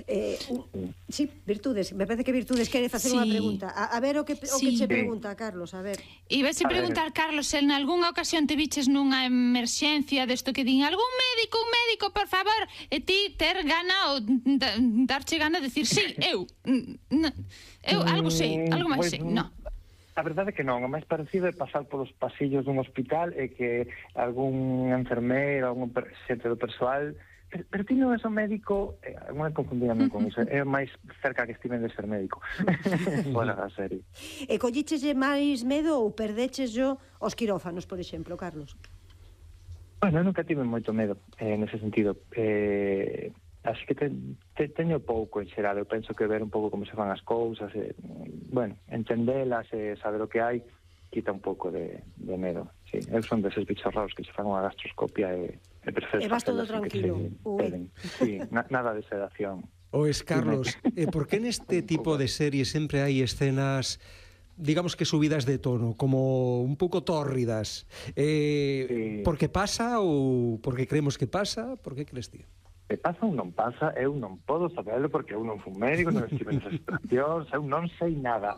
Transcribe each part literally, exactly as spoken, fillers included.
Eh, un, sí, virtudes, me parece que virtudes quere facer Sí. unha pregunta. A, a ver o que, o que Sí. che pregunta, Carlos, a ver. Iba a preguntar, Carlos, se en algunha ocasión te viches nunha emerxencia desto que din algún médico, un médico, por favor, e ti ter gana ou da- darche gana de decir, sí, eu, n- eu algo sei, algo máis sei, no. A verdade é que non, o máis parecido é pasar polos pasillos dun hospital e que algún enfermeiro, algún xente do persoal, pero, pero ti non és un médico, eh, non é confundíame con iso, é máis cerca que estiven de ser médico. Fora da serie. E collicheslle máis medo ou perdeches yo os quirófanos, por exemplo, Carlos? Bueno, eu nunca tive moito medo, eh, nese sentido. Eh, así que te, te, teño pouco en xeral. Eu penso que ver un pouco como se fan as cousas, eh, bueno, entendelas e eh, saber o que hai, quita un pouco de, de medo. Sí, eu son deses bichos raros que se fan unha gastroscopia e, e prefiro E vas todo tranquilo. Sí, na, nada de sedación. Oes, Carlos, eh, por que neste tipo de series sempre hai escenas, digamos que subidas de tono, como un pouco tórridas? Eh, sí. Por que pasa ou porque creemos que pasa? Por que crees ti? Se pasa ou non pasa, eu non podo saberlo porque eu non fui médico, non estive nesas situacións, eu non sei nada.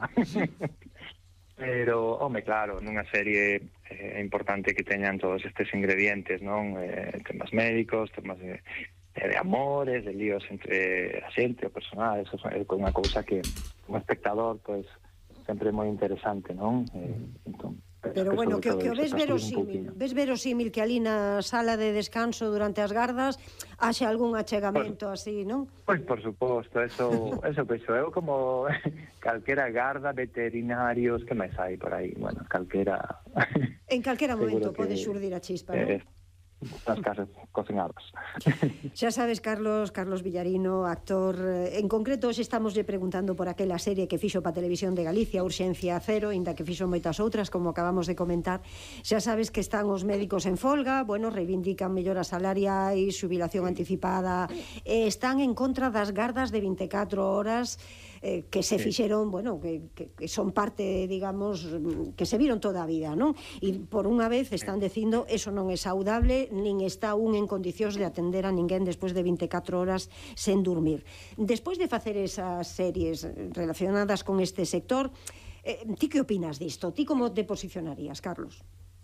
Pero, home, claro, nunha serie é eh, importante que teñan todos estes ingredientes, non? Eh, temas médicos, temas de, de amores, de líos entre a xente, o personal, eso é unha cousa que como espectador, pois, sempre é moi interesante, non? Eh, entón, pero que bueno, que, que o ves verosímil, ves verosímil que ali na sala de descanso durante as gardas haxe algún achegamento pues, así, non? Pois, por suposto, eso, eso penso eu, como calquera garda, veterinarios, que máis hai por aí? Bueno, calquera... En calquera momento pode xurdir a chispa, non? Eh, nas casas cocinadas. Xa sabes, Carlos, Carlos Villarino, actor, en concreto hoxe estamos lle preguntando por aquela serie que fixo pa Televisión de Galicia, Urxencia Cero, inda que fixo moitas outras, como acabamos de comentar. Xa sabes que están os médicos en folga, bueno, reivindican melloras salariais, xubilación anticipada, e están en contra das gardas de vinte e catro horas eh, que se fixeron, bueno, que, que, que son parte, digamos, que se viron toda a vida, non? E por unha vez están dicindo eso non é saudable, nin está un en condicións de atender a ninguén despois de vinte e catro horas sen dormir. Despois de facer esas series relacionadas con este sector, eh, ti que opinas disto? Ti como te posicionarías, Carlos?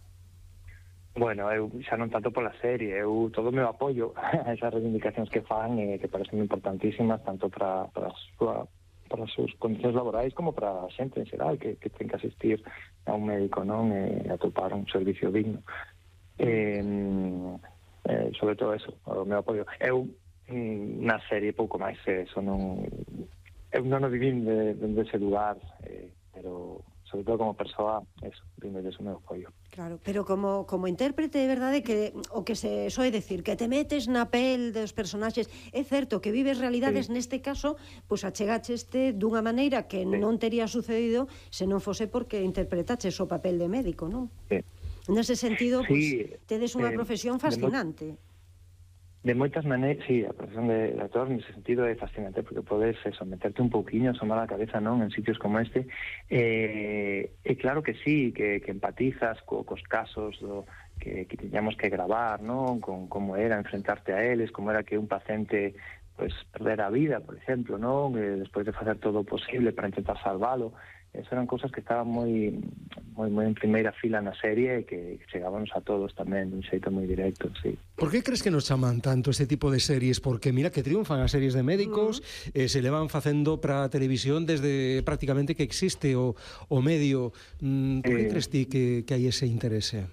Bueno, eu xa non tanto pola serie, eu todo o meu apoio a esas reivindicacións que fan e eh, que parecen importantísimas tanto para, para a súa para as súas condicións laborais como para a xente en xeral que, que ten que asistir a un médico, non? E atopar un servicio digno. Eh, eh, sobre todo eso, o meu apoio. Eu na serie pouco máis eso, non eu non o vivín de, de ese lugar, eh, pero sobre todo como persoa, eso, vime de o meu apoio. Claro, pero como, como intérprete é verdade que o que se soe decir, que te metes na pel dos personaxes, é certo que vives realidades, sí. Neste caso, pois pues, achegacheste dunha maneira que sí. Non tería sucedido se non fose porque interpretaches o papel de médico, non? Sí. Nese sentido, sí, pues, tedes unha eh, profesión fascinante. De moitas maneiras, sí, a profesión de, de actor nese sentido é fascinante porque podes eso, meterte un pouquiño, asomar a cabeza, non, en sitios como este. Eh, e claro que sí, que, que empatizas co, cos casos do, que, que tiñamos que gravar, non, con como era enfrentarte a eles, como era que un paciente pues perder a vida, por exemplo, non, e despois de facer todo o posible para intentar salvalo. Esas eran cousas que estaban moi moi moi en primeira fila na serie e que chegábamos a todos tamén dun xeito moi directo, sí. Por que crees que nos chaman tanto este tipo de series? Porque mira que triunfan as series de médicos, uh-huh. eh, se levan facendo para a televisión desde prácticamente que existe o, o medio. Mm, por que eh... crees ti que, que hai ese interese?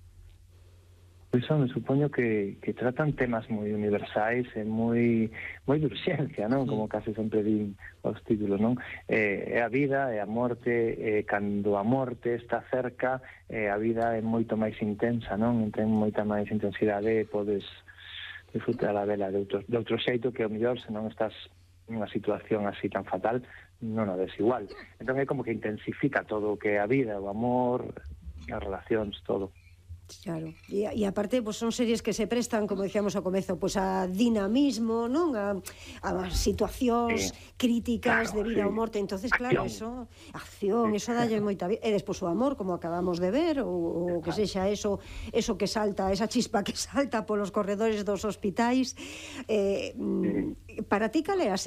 Pois son, supoño que, que tratan temas moi universais e moi moi de urxencia, non? Como case sempre din os títulos, non? Eh, é a vida, é a morte, eh, cando a morte está cerca, eh, a vida é moito máis intensa, non? Ten moita máis intensidade e podes disfrutar a vela de outro, de outro xeito que, ao mellor, se non estás nunha situación así tan fatal, non o ves igual. Entón é como que intensifica todo o que é a vida, o amor, as relacións, todo. Claro, e, e aparte pues, son series que se prestan, como decíamos ao comezo, pues, a dinamismo, non? A, a situacións sí. críticas claro, de vida sí. ou morte, entonces claro, acción. eso acción, eso dalle moita vida, e despois o amor, como acabamos de ver, ou, ou que sexa eso, eso que salta, esa chispa que salta polos corredores dos hospitais. Eh, sí. Para ti cal é a